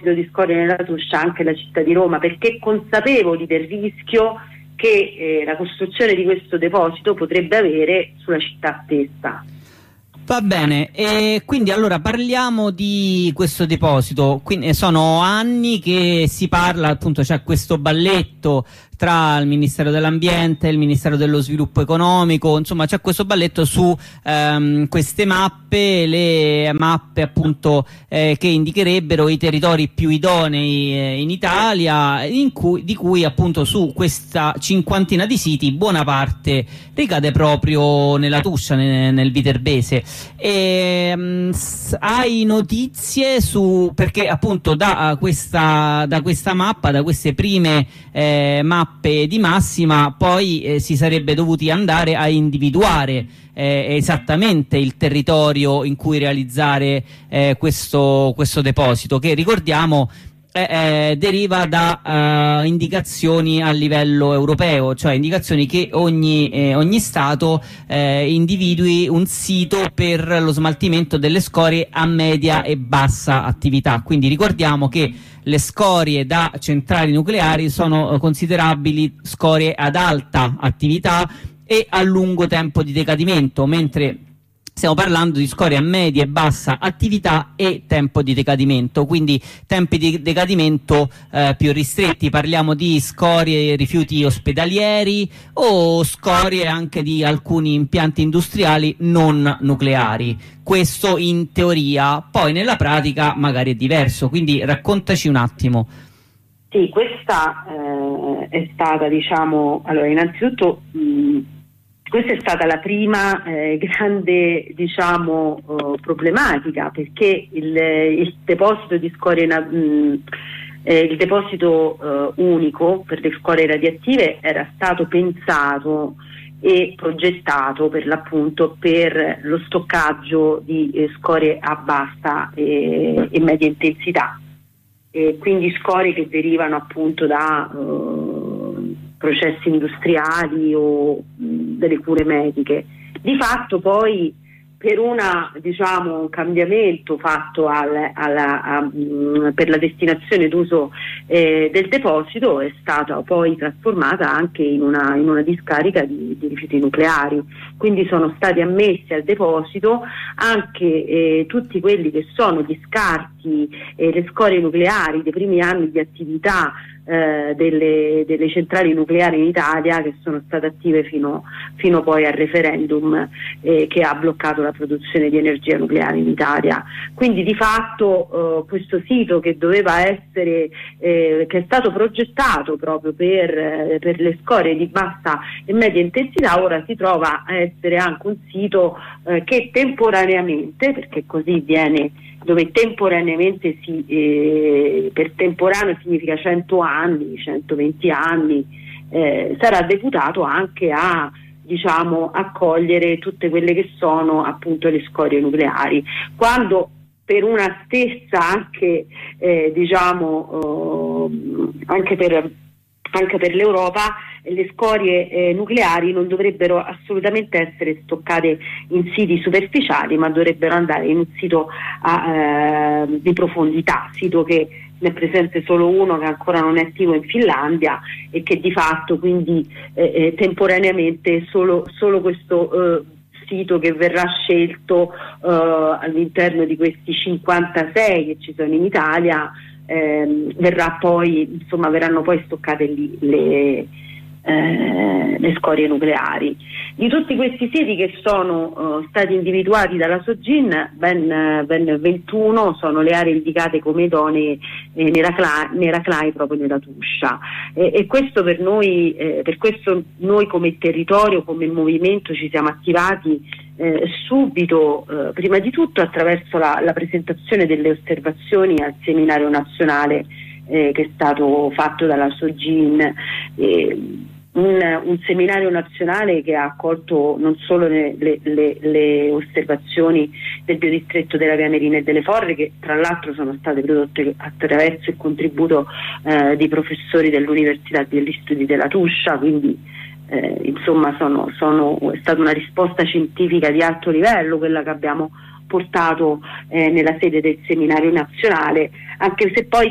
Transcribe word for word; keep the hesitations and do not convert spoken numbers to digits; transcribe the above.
deposito di scorie nella Tuscia anche la città di Roma, perché consapevoli del rischio che eh, la costruzione di questo deposito potrebbe avere sulla città stessa. Va bene, e quindi allora parliamo di questo deposito. Quindi sono anni che si parla, appunto c'è questo balletto tra il Ministero dell'Ambiente e il Ministero dello Sviluppo Economico, insomma c'è questo balletto su ehm, queste mappe, le mappe appunto eh, che indicherebbero i territori più idonei eh, in Italia, in cui, di cui appunto su questa cinquantina di siti buona parte ricade proprio nella Tuscia, nel, nel Viterbese. E, mh, hai notizie su, perché appunto da questa, da questa mappa, da queste prime eh, mappe di massima, poi eh, si sarebbe dovuti andare a individuare eh, esattamente il territorio in cui realizzare eh, questo, questo deposito, che ricordiamo Eh, eh, deriva da uh, indicazioni a livello europeo, cioè indicazioni che ogni, eh, ogni Stato eh, individui un sito per lo smaltimento delle scorie a media e bassa attività. Quindi ricordiamo che le scorie da centrali nucleari sono considerabili scorie ad alta attività e a lungo tempo di decadimento, mentre stiamo parlando di scorie a media e bassa attività e tempo di decadimento, quindi tempi di decadimento eh, più ristretti. Parliamo di scorie e rifiuti ospedalieri o scorie anche di alcuni impianti industriali non nucleari. Questo in teoria, poi nella pratica magari è diverso, quindi raccontaci un attimo. Sì, questa eh, è stata, diciamo, allora innanzitutto mh, questa è stata la prima eh, grande, diciamo, uh, problematica, perché il, il deposito di scorie, mh, eh, il deposito uh, unico per le scorie radioattive era stato pensato e progettato per l'appunto per lo stoccaggio di eh, scorie a bassa e, e media intensità, e quindi scorie che derivano appunto da uh, processi industriali o mh, delle cure mediche. Di fatto poi per una, diciamo, un cambiamento fatto al, alla, a, mh, per la destinazione d'uso eh, del deposito è stata poi trasformata anche in una, in una discarica di, di rifiuti nucleari, quindi sono stati ammessi al deposito anche eh, tutti quelli che sono gli scarti e eh, le scorie nucleari dei primi anni di attività Eh, delle, delle centrali nucleari in Italia, che sono state attive fino, fino poi al referendum eh, che ha bloccato la produzione di energia nucleare in Italia. Quindi di fatto eh, questo sito che doveva essere eh, che è stato progettato proprio per, eh, per le scorie di bassa e media intensità, ora si trova a essere anche un sito eh, che temporaneamente, perché così viene, dove temporaneamente si, eh, per temporaneo significa cento anni, centoventi anni, eh, sarà deputato anche a, diciamo, accogliere tutte quelle che sono appunto le scorie nucleari, quando per una stessa anche eh, diciamo eh, anche per anche per l'Europa le scorie eh, nucleari non dovrebbero assolutamente essere stoccate in siti superficiali, ma dovrebbero andare in un sito a, eh, di profondità, sito che ne è presente solo uno che ancora non è attivo in Finlandia e che di fatto quindi eh, eh, temporaneamente solo, solo questo eh, sito che verrà scelto eh, all'interno di questi cinquantasei che ci sono in Italia Eh, verrà poi, insomma, verranno poi stoccate lì le, eh, le scorie nucleari. Di tutti questi siti che sono uh, stati individuati dalla Sogin, ben, ben ventuno sono le aree indicate come idonee eh, nella C L A I proprio nella Tuscia, e, e questo per noi, eh, per questo noi come territorio, come movimento ci siamo attivati Eh, subito, eh, prima di tutto attraverso la, la presentazione delle osservazioni al seminario nazionale eh, che è stato fatto dalla Sogin, eh, un, un seminario nazionale che ha accolto non solo le, le, le, le osservazioni del biodistretto della Via Merina e delle Forre, che tra l'altro sono state prodotte attraverso il contributo eh, di professori dell'Università degli Studi della Tuscia, quindi Eh, insomma sono, sono, è stata una risposta scientifica di alto livello quella che abbiamo portato eh, nella sede del seminario nazionale, anche se poi